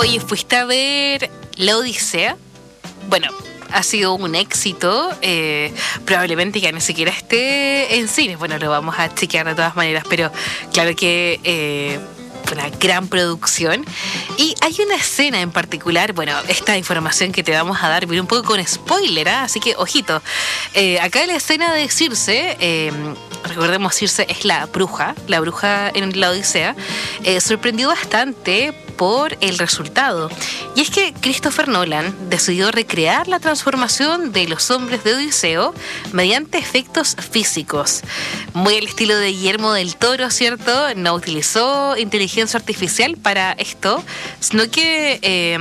Oye, ¿fuiste a ver La Odisea? Bueno, ha sido un éxito. Probablemente ya ni siquiera esté en cines. Bueno, lo vamos a chequear de todas maneras, pero claro que fue una gran producción. Y hay una escena en particular, bueno, esta información que te vamos a dar viene un poco con spoiler, ¿eh? Así que ojito. Acá la escena de Circe, recordemos, Circe es la bruja en La Odisea, sorprendió bastante por el resultado. Y es que Christopher Nolan decidió recrear la transformación de los hombres de Odiseo mediante efectos físicos. Muy al estilo de Guillermo del Toro, ¿cierto? No utilizó inteligencia artificial para esto, sino que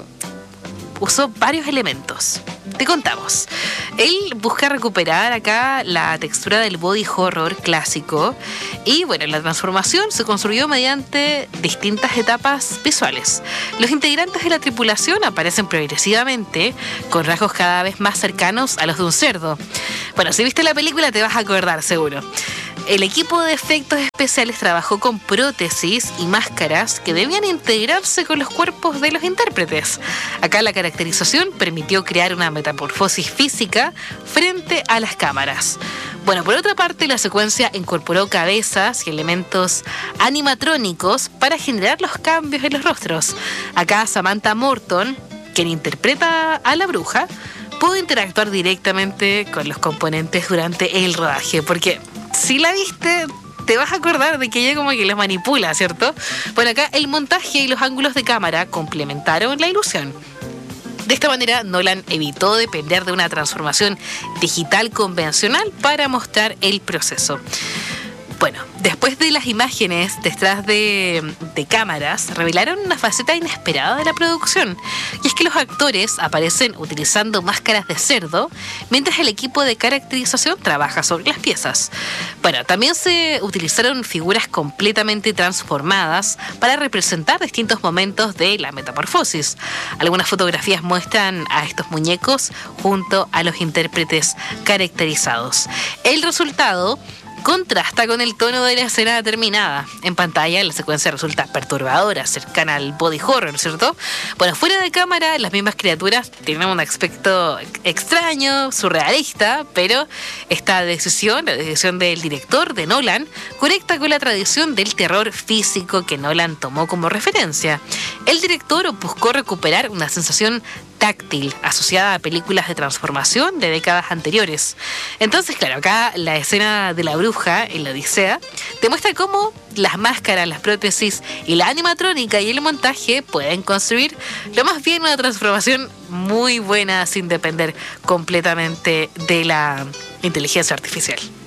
usó varios elementos. Te contamos. Él busca recuperar acá la textura del body horror clásico y bueno, la transformación se construyó mediante distintas etapas visuales. Los integrantes de la tripulación aparecen progresivamente con rasgos cada vez más cercanos a los de un cerdo. Bueno, si viste la película te vas a acordar seguro. El equipo de efectos especiales trabajó con prótesis y máscaras que debían integrarse con los cuerpos de los intérpretes. Acá la caracterización permitió crear una metamorfosis física frente a las cámaras. Bueno, por otra parte, la secuencia incorporó cabezas y elementos animatrónicos para generar los cambios en los rostros. Acá Samantha Morton, quien interpreta a la bruja, pudo interactuar directamente con los componentes durante el rodaje, porque si la viste, te vas a acordar de que ella como que los manipula, ¿cierto? Bueno, acá el montaje y los ángulos de cámara complementaron la ilusión. De esta manera, Nolan evitó depender de una transformación digital convencional para mostrar el proceso. Bueno, después de las imágenes detrás de cámaras, revelaron una faceta inesperada de la producción. Y es que los actores aparecen utilizando máscaras de cerdo, mientras el equipo de caracterización trabaja sobre las piezas. Bueno, también se utilizaron figuras completamente transformadas para representar distintos momentos de la metamorfosis. Algunas fotografías muestran a estos muñecos junto a los intérpretes caracterizados. El resultado contrasta con el tono de la escena terminada. En pantalla la secuencia resulta perturbadora, cercana al body horror, ¿cierto? Bueno, fuera de cámara las mismas criaturas tienen un aspecto extraño, surrealista, pero esta decisión, la decisión del director de Nolan, conecta con la tradición del terror físico que Nolan tomó como referencia. El director buscó recuperar una sensación táctil asociada a películas de transformación de décadas anteriores. Entonces, claro, acá la escena de la bruja en La Odisea te muestra cómo las máscaras, las prótesis y la animatrónica y el montaje pueden construir lo más bien una transformación muy buena sin depender completamente de la inteligencia artificial.